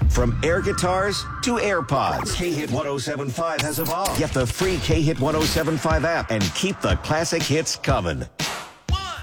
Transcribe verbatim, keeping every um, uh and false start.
From air guitars to AirPods, K-Hit one oh seven point five has evolved. Get the free K-Hit one oh seven point five app and keep the classic hits coming.